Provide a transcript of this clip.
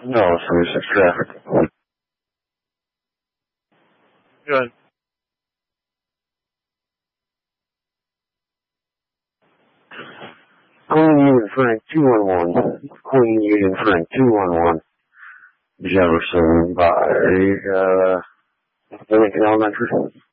No, so it's traffic. Good. Queen Union Frank 211. Queen Union Frank 211. Jefferson by Lincoln Elementary.